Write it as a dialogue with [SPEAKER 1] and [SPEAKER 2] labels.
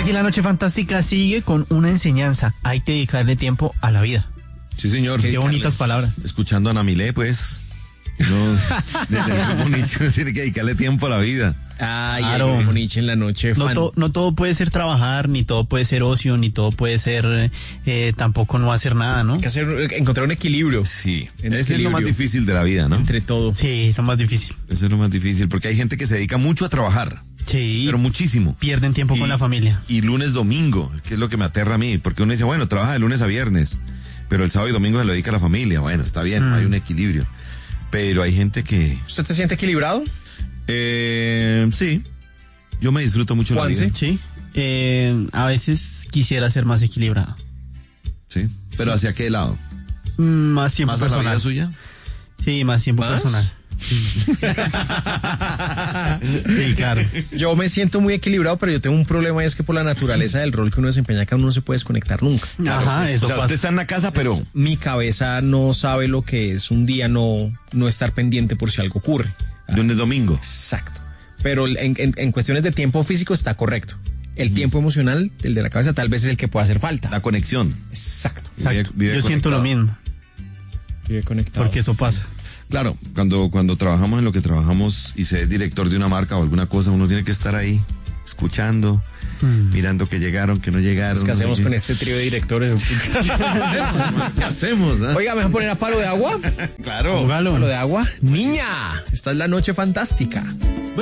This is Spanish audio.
[SPEAKER 1] Aquí la Noche Fantástica sigue con una enseñanza. Hay que dedicarle tiempo a la vida.
[SPEAKER 2] Sí, señor.
[SPEAKER 1] Qué bonitas palabras.
[SPEAKER 2] Escuchando a Ana Milé, pues. No, desde el grupo Nietzsche uno tiene que dedicarle tiempo a la vida.
[SPEAKER 3] Ay,
[SPEAKER 1] Claro.
[SPEAKER 3] el Nietzsche en la noche.
[SPEAKER 1] No todo puede ser trabajar, ni todo puede ser ocio, ni todo puede ser tampoco no hacer nada, ¿no?
[SPEAKER 3] Hay que encontrar un equilibrio.
[SPEAKER 2] Sí,
[SPEAKER 3] En
[SPEAKER 2] ese es lo
[SPEAKER 3] equilibrio.
[SPEAKER 2] más difícil de la vida, ¿no?
[SPEAKER 3] Entre todo.
[SPEAKER 1] Sí, es lo más difícil.
[SPEAKER 2] Eso es lo más difícil, porque hay gente que se dedica mucho a trabajar,
[SPEAKER 1] Sí,
[SPEAKER 2] pero muchísimo.
[SPEAKER 1] pierden tiempo con la familia.
[SPEAKER 2] Y lunes, domingo, que es lo que me aterra a mí, porque uno dice, bueno, trabaja de lunes a viernes, pero el sábado y domingo se lo dedica a la familia. Bueno, está bien, hay un equilibrio. Pero hay gente que...
[SPEAKER 3] ¿Usted se siente equilibrado?
[SPEAKER 2] Sí, yo me disfruto mucho la vida.
[SPEAKER 1] Sí, a veces quisiera ser más equilibrado.
[SPEAKER 2] Sí, pero ¿hacia qué lado?
[SPEAKER 1] Más tiempo
[SPEAKER 2] ¿Más a la vida
[SPEAKER 1] personal.
[SPEAKER 2] suya?
[SPEAKER 1] Sí, más tiempo
[SPEAKER 3] ¿Más?
[SPEAKER 1] personal. Sí, claro.
[SPEAKER 3] Yo me siento muy equilibrado, pero yo tengo un problema y es que por la naturaleza del rol que uno desempeña acá uno no se puede desconectar nunca.
[SPEAKER 1] Ajá, eso
[SPEAKER 2] O sea,
[SPEAKER 1] pasa.
[SPEAKER 2] usted está en la casa, pero...
[SPEAKER 3] Mi cabeza no sabe lo que es un día no estar pendiente por si algo ocurre.
[SPEAKER 2] Lunes, domingo.
[SPEAKER 3] Exacto. Pero en cuestiones de tiempo físico está correcto. El tiempo emocional, el de la cabeza, tal vez es el que puede hacer falta.
[SPEAKER 2] La conexión.
[SPEAKER 3] Exacto.
[SPEAKER 1] Exacto.
[SPEAKER 2] Vive
[SPEAKER 1] Yo siento lo
[SPEAKER 2] conectado.
[SPEAKER 1] mismo,
[SPEAKER 3] Vive conectado.
[SPEAKER 1] porque eso pasa.
[SPEAKER 2] Claro, cuando trabajamos en lo que trabajamos y se es director de una marca o alguna cosa, uno tiene que estar ahí, escuchando, mirando que llegaron, que no llegaron.
[SPEAKER 3] ¿Qué hacemos
[SPEAKER 2] no
[SPEAKER 3] con
[SPEAKER 2] sé
[SPEAKER 3] este trío de directores?
[SPEAKER 2] ¿Qué hacemos? ah?
[SPEAKER 3] Oiga, ¿me vas a poner a palo de agua?
[SPEAKER 2] Claro.
[SPEAKER 1] Póngalo.
[SPEAKER 3] Palo de agua. Niña, esta es la noche fantástica.